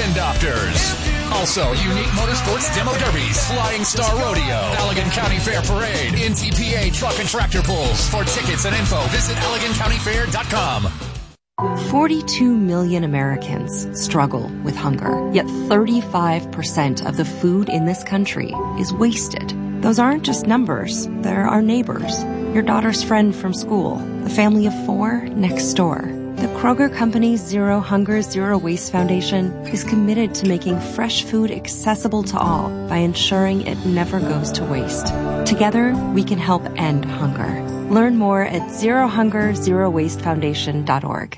spin doctors. Also, unique motorsports demo derbies, Flying Star Rodeo, Allegan County Fair Parade, NTPA truck and tractor pulls. For tickets and info, visit AlleganCountyFair.com. 42 million Americans struggle with hunger, yet 35% of the food in this country is wasted. Those aren't just numbers, they're our neighbors, your daughter's friend from school, the family of 4 next door. The Kroger Company's Zero Hunger, Zero Waste Foundation is committed to making fresh food accessible to all by ensuring it never goes to waste. Together, we can help end hunger. Learn more at zerohungerzerowastefoundation.org.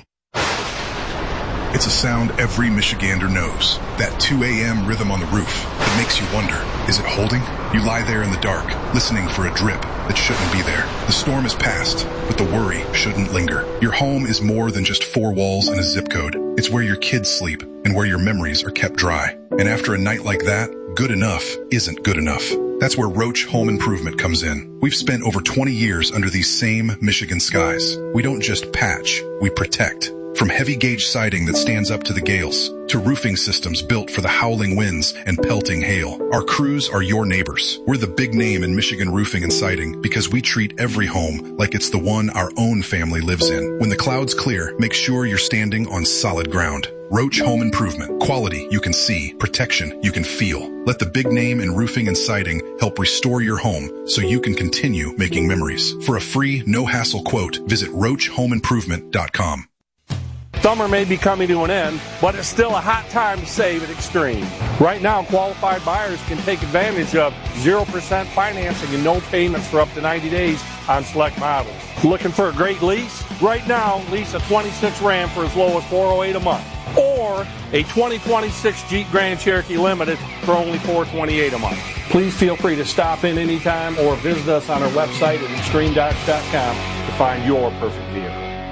It's a sound every Michigander knows. That 2 a.m. rhythm on the roof that makes you wonder, is it holding? You lie there in the dark, listening for a drip that shouldn't be there. The storm is past, but the worry shouldn't linger. Your home is more than just 4 walls and a zip code. It's where your kids sleep and where your memories are kept dry. And after a night like that, good enough isn't good enough. That's where Roach Home Improvement comes in. We've spent over 20 years under these same Michigan skies. We don't just patch, we protect. From heavy gauge siding that stands up to the gales, to roofing systems built for the howling winds and pelting hail, our crews are your neighbors. We're the big name in Michigan roofing and siding because we treat every home like it's the one our own family lives in. When the clouds clear, make sure you're standing on solid ground. Roach Home Improvement. Quality you can see, protection you can feel. Let the big name in roofing and siding help restore your home so you can continue making memories. For a free, no-hassle quote, visit RoachHomeImprovement.com. Summer may be coming to an end, but it's still a hot time to save at Extreme. Right now, qualified buyers can take advantage of 0% financing and no payments for up to 90 days on select models. Looking for a great lease? Right now, lease a 26 Ram for as low as $408 a month, or a 2026 Jeep Grand Cherokee Limited for only $428 a month. Please feel free to stop in anytime or visit us on our website at extremedodge.com to find your perfect vehicle.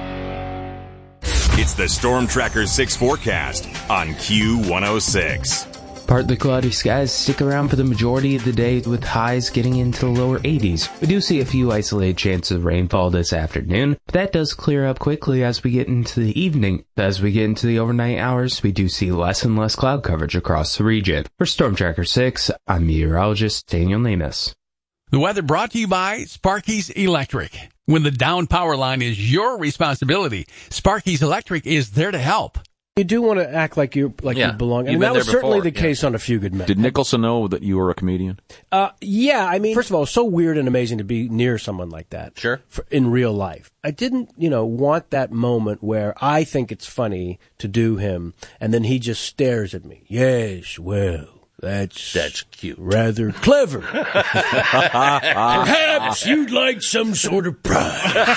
It's the Storm Tracker 6 forecast on Q106. Partly cloudy skies stick around for the majority of the day with highs getting into the lower 80s. We do see a few isolated chances of rainfall this afternoon, but that does clear up quickly as we get into the evening. As we get into the overnight hours, we do see less and less cloud coverage across the region. For Storm Tracker 6, I'm meteorologist Daniel Namus. The weather brought to you by Sparky's Electric. When the down power line is your responsibility, Sparky's Electric is there to help. You do want to act like you belong. And that was certainly the case on A Few Good Men. Did Nicholson know that you were a comedian? Yeah, I mean, first of all, it's so weird and amazing to be near someone like that. Sure. In real life. I didn't, want that moment where I think it's funny to do him, and then he just stares at me. Yes, well. That's cute. Rather clever. Perhaps you'd like some sort of pride.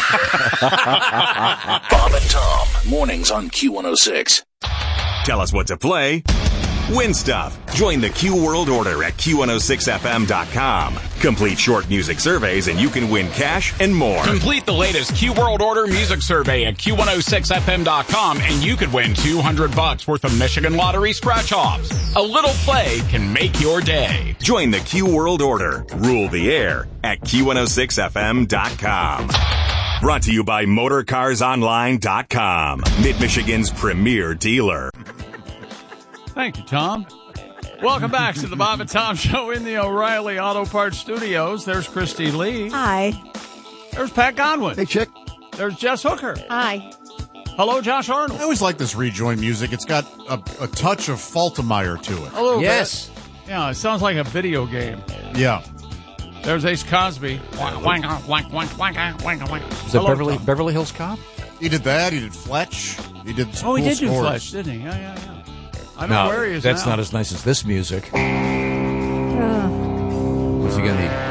Bob and Tom, mornings on Q106. Tell us what to play. Win stuff. Join the Q World Order at Q106FM.com. Complete short music surveys and you can win cash and more. Complete the latest Q World Order music survey at Q106FM.com and you could win $200 worth of Michigan Lottery scratch-offs. A little play can make your day. Join the Q World Order. Rule the air at Q106FM.com. Brought to you by MotorCarsOnline.com. Mid-Michigan's premier dealer. Thank you, Tom. Welcome back to the Bob and Tom Show in the O'Reilly Auto Parts Studios. There's Christy Lee. Hi. There's Pat Godwin. Hey, chick. There's Jess Hooker. Hi. Hello, Josh Arnold. I always like this rejoin music. It's got a touch of Faltermeyer to it. A little bit. Yeah, it sounds like a video game. Yeah. There's Ace Cosby. Is that Beverly Hills Cop? He did that. He did Fletch. He did some he cool did scores. do Fletch, didn't he? Yeah. I don't know where he is that's now. Not as nice as this music. What's he going to need?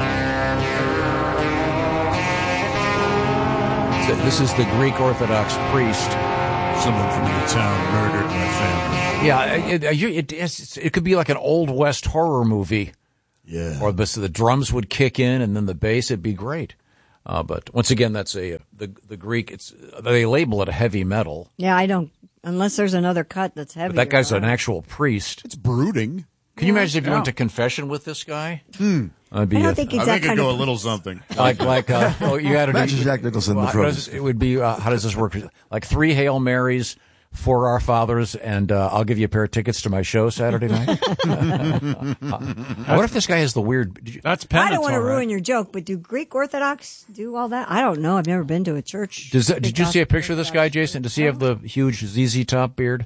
So this is the Greek Orthodox priest. Someone from the town murdered my family. Yeah, it could be like an Old West horror movie. Yeah. Or the drums would kick in and then the bass, it'd be great. But once again, that's the Greek. They label it a heavy metal. Yeah, I don't. Unless there's another cut that's heavy. But that guy's an actual priest. It's brooding. Can you imagine if you went to confession with this guy? I don't think it's that it'd go a little something. You had to Imagine Jack Nicholson. It would be how does this work? Like 3 Hail Marys, for our fathers, and I'll give you a pair of tickets to my show Saturday night. What if this guy has the weird? That's penance. I don't want to ruin your joke, but do Greek Orthodox do all that? I don't know. I've never been to a church. Did you see a picture of this guy, Jason? Does he have the huge ZZ Top beard?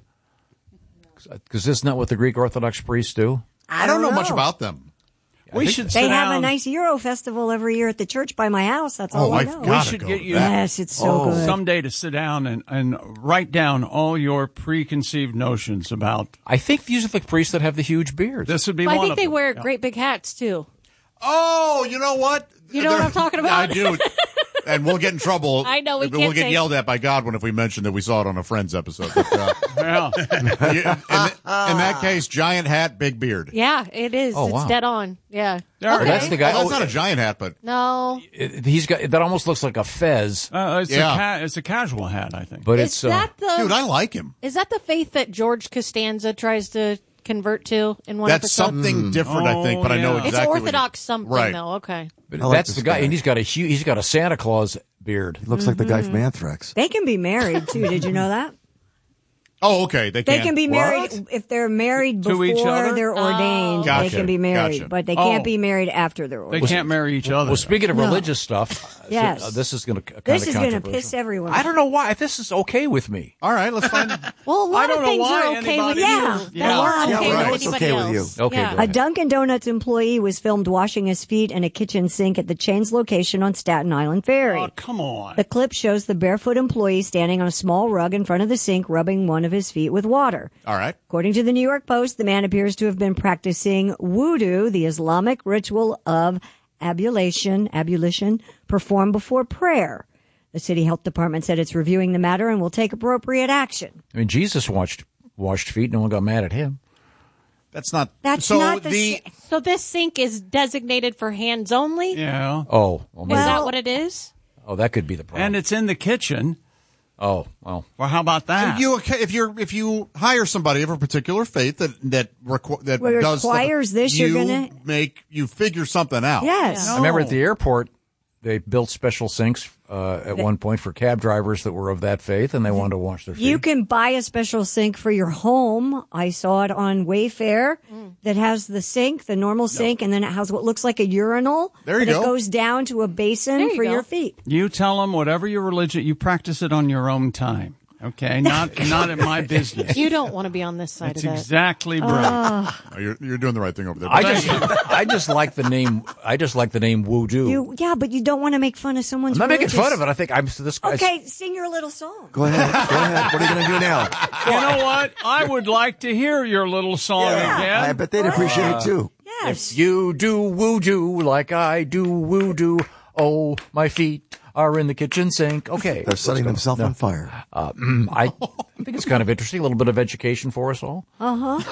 Because this is not what the Greek Orthodox priests do. I don't know much about them. They have a nice Euro festival every year at the church by my house. That's all I know. We should get you yes, it's so good. Someday to sit down and write down all your preconceived notions about. I think these are the priests that have the huge beards. This would be I one think of they them. wear great big hats, too. Oh, you know what? You know what I'm talking about? I do. And we'll get in trouble. I know, we We'll can't get say- yelled at by Godwin if we mention that we saw it on a Friends episode. But, Yeah. in that case, giant hat, big beard. Yeah, it is. Oh, it's wow. dead on. Yeah. Oh, that's the guy. Well, that's not a giant hat, but No. He's got that almost looks like a fez. It's a casual hat, I think. But Is it's that the, dude, I like him. Is that the faith that George Costanza tries to convert to in one That's episode? something different, I think, but I know exactly. It's what Orthodox something, Right. though. Okay. But I like that's this the guy, guy. and he's got a Santa Claus beard. He looks like the guy from Anthrax. They can be married, too. Did you know that? Oh, okay. They can be married if they're married To each before other? they're ordained. Gotcha, They can be married, gotcha. but they can't be married after they're They ordained. can't marry each other. Well, speaking of No. religious stuff, Yes. this is going to This is going to piss everyone. I don't know why. This is okay with me. All right, let's find. Well, a lot I don't of know things why are okay with anybody- you. Yeah. That Yeah. are Yeah, okay right. with It's anybody okay with else. you. Okay, Yeah. go A ahead. Dunkin' Donuts employee was filmed washing his feet in a kitchen sink at the chain's location on Staten Island Ferry. Oh, come on. The clip shows the barefoot employee standing on a small rug in front of the sink, rubbing one of his feet with water. All right. According to the New York Post, the man appears to have been practicing wudu, the Islamic ritual of ablution performed before prayer. The city health department said it's reviewing the matter and will take appropriate action. I mean, Jesus washed feet. No one got mad at him. That's not. That's so not So this sink is designated for hands only? Yeah. Oh, well, Is maybe- that what it is? oh, that could be the problem. And it's in the kitchen. Oh, well. Well, how about that? If you hire somebody of a particular faith that Well, does requires this, you're gonna- you figure something out. Yes. I remember at the airport, they built special sinks at one point for cab drivers that were of that faith, and they wanted to wash their feet. You can buy a special sink for your home. I saw it on Wayfair that has the sink, the normal sink, and then it has what looks like a urinal. There you but go. It goes down to a basin There you for go. your feet. You tell them whatever your religion, you practice it on your own time. Okay, not in my business. You don't want to be on this side That's of that. exactly right. Oh, you're doing the right thing over there. I just like the name. I just like the name Voodoo. But you don't want to make fun of someone's I'm not making religious- fun of it. I think I'm this guy. Okay, sing your little song. Go ahead. What are you going to do now? You know what? I would like to hear your little song again. I bet they'd appreciate it too. Yes. If you do voodoo like I do voodoo, oh, my feet are in the kitchen sink. Okay. They're setting themselves on fire. I think it's kind of interesting. A little bit of education for us all. Not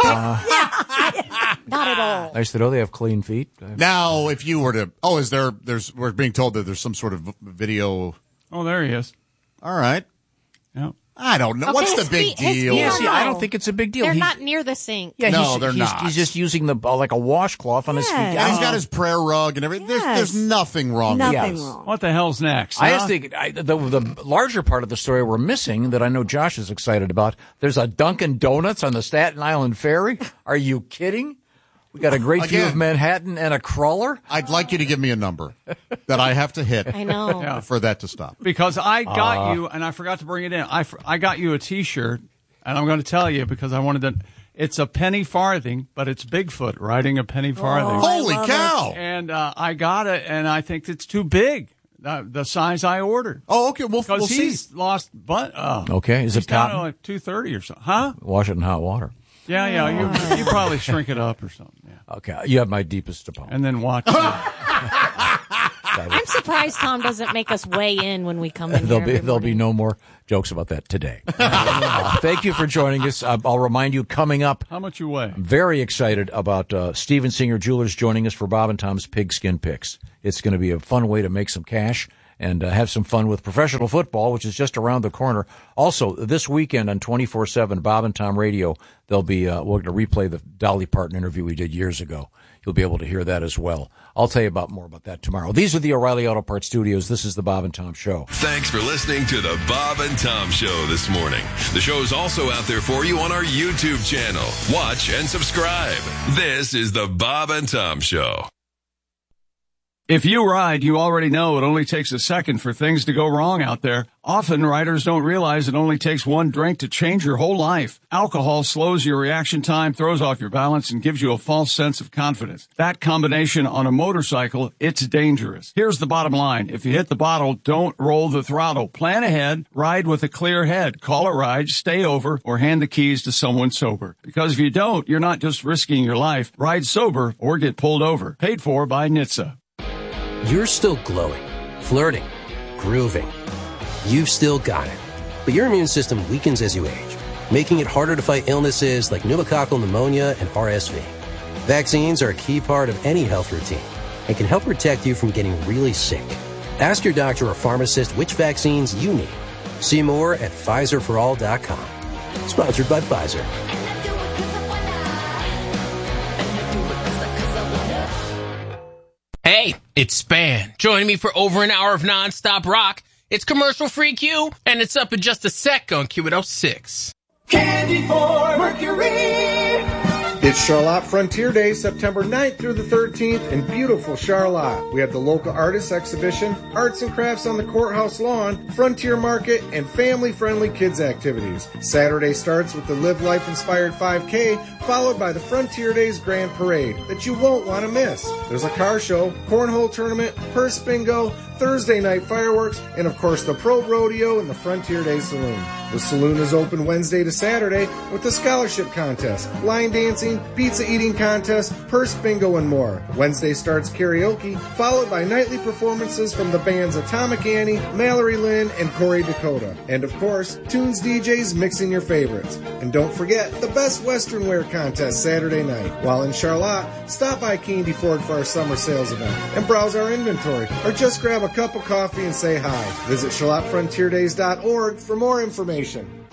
at all. Nice to know they have clean feet. Now, if you were to, we're being told that there's some sort of video. Oh, there he is. All right. Yeah. I don't know. Okay, What's his the big feet- his deal? feet Yeah, are see, I don't think it's a big deal. They're He's- not near the sink. Yeah, No, they're he's, not. He's just using the like a washcloth on his feet. And he's got his prayer rug and everything. Yes. There's nothing wrong with Nothing this. wrong. What the hell's next? I huh? just think the larger part of the story we're missing that I know Josh is excited about. There's a Dunkin' Donuts on the Staten Island Ferry. Are you kidding? We got a great view of Again. Manhattan and a crawler. I'd like you to give me a number that I have to hit I know. Yeah. for that to stop. Because I got you, and I forgot to bring it in. I got you a T-shirt, and I'm going to tell you because I wanted to. It's a penny farthing, but it's Bigfoot riding a penny farthing. Holy cow! And I got it, and I think it's too big, the size I ordered. Oh, okay. We'll Because see. he's lost, Okay, is he's it down to cotton? like 230 or something, huh? Wash it in hot water. Yeah. You probably shrink it up or something. Yeah. Okay, you have my deepest apology. And then watch. I'm surprised Tom doesn't make us weigh in when we come in There'll here. be no more jokes about that today. Thank you for joining us. I'll remind you coming up. How much you weigh? I'm very excited about Steven Singer Jewelers joining us for Bob and Tom's Pigskin Picks. It's going to be a fun way to make some cash and have some fun with professional football, which is just around the corner. Also, this weekend on 24/7 Bob and Tom Radio, they'll be we're going to replay the Dolly Parton interview we did years ago. You'll be able to hear that as well. I'll tell you more about that tomorrow. These are the O'Reilly Auto Parts Studios. This is the Bob and Tom Show. Thanks for listening to the Bob and Tom Show this morning. The show's also out there for you on our YouTube channel. Watch and subscribe. This is the Bob and Tom Show. If you ride, you already know it only takes a second for things to go wrong out there. Often, riders don't realize it only takes one drink to change your whole life. Alcohol slows your reaction time, throws off your balance, and gives you a false sense of confidence. That combination on a motorcycle, it's dangerous. Here's the bottom line. If you hit the bottle, don't roll the throttle. Plan ahead, ride with a clear head. Call a ride, stay over, or hand the keys to someone sober. Because if you don't, you're not just risking your life. Ride sober or get pulled over. Paid for by NHTSA. You're still glowing, flirting, grooving. You've still got it. But your immune system weakens as you age, making it harder to fight illnesses like pneumococcal pneumonia and RSV. Vaccines are a key part of any health routine and can help protect you from getting really sick. Ask your doctor or pharmacist which vaccines you need. See more at PfizerForAll.com. Sponsored by Pfizer. Hey, it's Span. Join me for over an hour of nonstop rock. It's commercial-free Q, and it's up in just a sec on Q106. Candy for Mercury. It's Charlotte Frontier Day, September 9th through the 13th in beautiful Charlotte. We have the local artists exhibition, arts and crafts on the courthouse lawn, frontier market, and family-friendly kids activities. Saturday starts with the Live Life-inspired 5K, followed by the Frontier Days Grand Parade that you won't want to miss. There's a car show, cornhole tournament, purse bingo, Thursday night fireworks, and of course the Pro Rodeo and the Frontier Day Saloon. The saloon is open Wednesday to Saturday with the scholarship contest, line dancing, pizza eating contest, purse bingo, and more. Wednesday starts karaoke, followed by nightly performances from the bands Atomic Annie, Mallory Lynn, and Corey Dakota. And of course, Tunes DJs mixing your favorites. And don't forget the Best Western Wear contest Saturday night. While in Charlotte, stop by Candy Ford for our summer sales event and browse our inventory, or just grab a cup of coffee and say hi. Visit CharlotteFrontierDays.org for more information.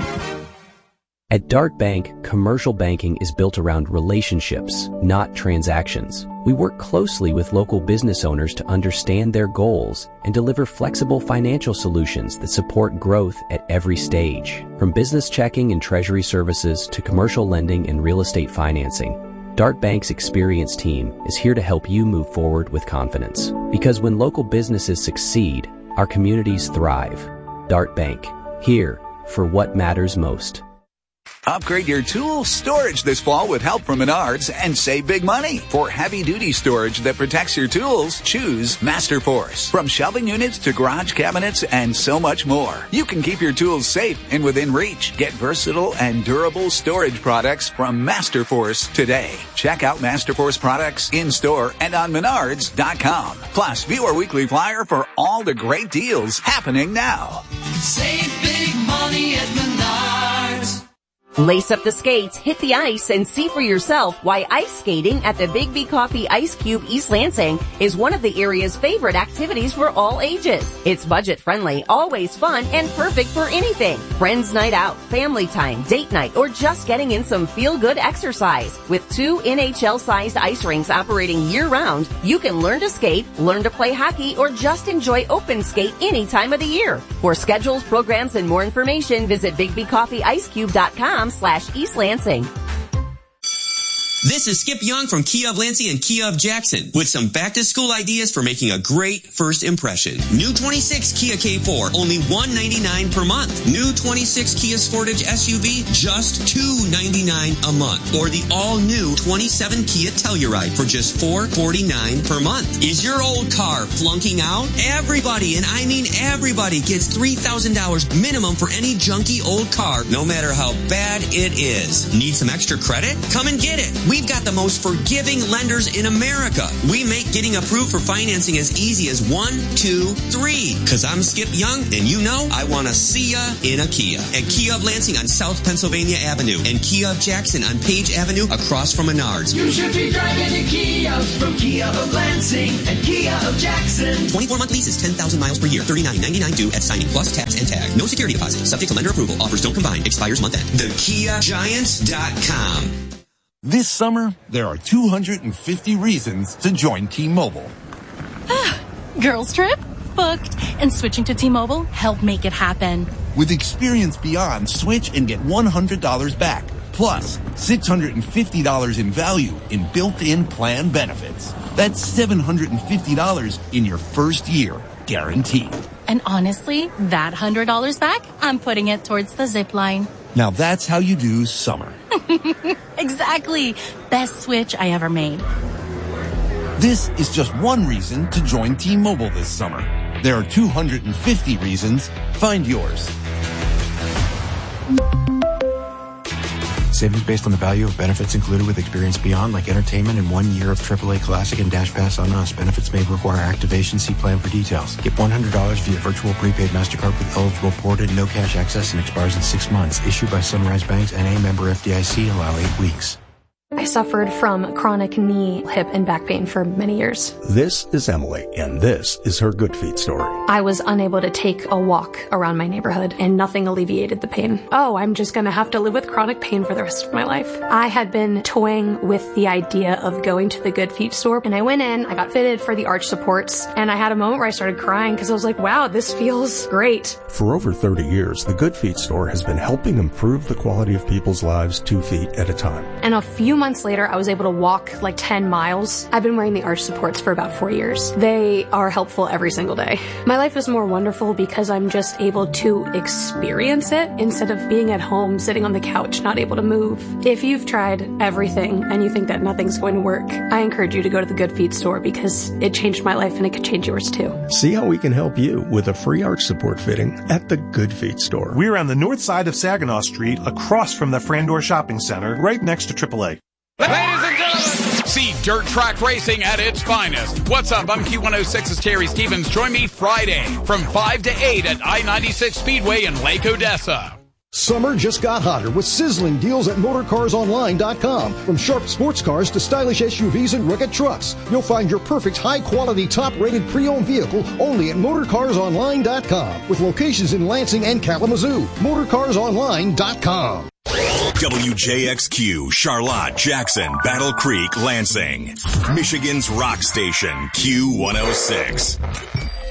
At Dart Bank, commercial banking is built around relationships, not transactions. We work closely with local business owners to understand their goals and deliver flexible financial solutions that support growth at every stage. From business checking and treasury services to commercial lending and real estate financing, Dart Bank's experienced team is here to help you move forward with confidence. Because when local businesses succeed, our communities thrive. Dart Bank, here for what matters most. Upgrade your tool storage this fall with help from Menards and save big money. For heavy-duty storage that protects your tools, choose Masterforce. From shelving units to garage cabinets and so much more, you can keep your tools safe and within reach. Get versatile and durable storage products from Masterforce today. Check out Masterforce products in-store and on Menards.com. Plus, view our weekly flyer for all the great deals happening now. Save big money at Menards. Lace up the skates, hit the ice, and see for yourself why ice skating at the Big B Coffee Ice Cube East Lansing is one of the area's favorite activities for all ages. It's budget-friendly, always fun, and perfect for anything. Friends night out, family time, date night, or just getting in some feel-good exercise. With 2 NHL-sized ice rinks operating year-round, you can learn to skate, learn to play hockey, or just enjoy open skate any time of the year. For schedules, programs, and more information, visit BigBCoffeeIceCube.com/East Lansing. This is Skip Young from Kia of Lansing and Kia of Jackson with some back-to-school ideas for making a great first impression. New 26 Kia K4, only $199 per month. New 26 Kia Sportage SUV, just $299 a month. Or the all-new 27 Kia Telluride for just $449 per month. Is your old car flunking out? Everybody, and I mean everybody, gets $3,000 minimum for any junky old car, no matter how bad it is. Need some extra credit? Come and get it. We've got the most forgiving lenders in America. We make getting approved for financing as easy as 1, 2, 3. Cause I'm Skip Young, and you know I want to see ya in a Kia. At Kia of Lansing on South Pennsylvania Avenue and Kia of Jackson on Page Avenue across from Menards. You should be driving a Kia from Kia of Lansing and Kia of Jackson. 24-month leases, 10,000 miles per year, $39.99 due at signing plus tax and tag. No security deposit. Subject to lender approval. Offers don't combine. Expires month end. TheKiaGiants.com. This summer, there are 250 reasons to join T-Mobile. Girls trip? Booked. And switching to T-Mobile helped make it happen. With Experience Beyond, switch and get $100 back. Plus, $650 in value in built-in plan benefits. That's $750 in your first year, guaranteed. And honestly, that $100 back, I'm putting it towards the zip line. Now that's how you do summer. Exactly. Best switch I ever made. This is just one reason to join T-Mobile this summer. There are 250 reasons. Find yours. Savings based on the value of benefits included with Experience Beyond, like entertainment and 1 year of AAA Classic and Dash Pass on us. Benefits may require activation. See plan for details. Get $100 via virtual prepaid MasterCard with eligible ported, no cash access, and expires in 6 months. Issued by Sunrise Banks, N.A. member FDIC. Allow 8 weeks. I suffered from chronic knee, hip, and back pain for many years. This is Emily, and this is her Good Feet story. I was unable to take a walk around my neighborhood, and nothing alleviated the pain. Oh, I'm just going to have to live with chronic pain for the rest of my life. I had been toying with the idea of going to the Good Feet store, and I went in, I got fitted for the arch supports, and I had a moment where I started crying because I was like, wow, this feels great. For over 30 years, the Good Feet store has been helping improve the quality of people's lives 2 feet at a time. And a few months later, I was able to walk like 10 miles. I've been wearing the arch supports for about 4 years. They are helpful every single day. My life is more wonderful because I'm just able to experience it instead of being at home, sitting on the couch, not able to move. If you've tried everything and you think that nothing's going to work, I encourage you to go to the Good Feet store because it changed my life and it could change yours too. See how we can help you with a free arch support fitting at the Good Feet store. We're on the north side of Saginaw Street, across from the Frandor Shopping Center, right next to AAA. Ladies and gentlemen, see dirt track racing at its finest. What's up? I'm Q106's Terry Stevens. Join me Friday from 5 to 8 at I-96 Speedway in Lake Odessa. Summer just got hotter with sizzling deals at MotorCarsOnline.com. From sharp sports cars to stylish SUVs and rugged trucks, you'll find your perfect high-quality, top-rated pre-owned vehicle only at MotorCarsOnline.com. With locations in Lansing and Kalamazoo. MotorCarsOnline.com. WJXQ, Charlotte, Jackson, Battle Creek, Lansing. Michigan's rock station, Q106.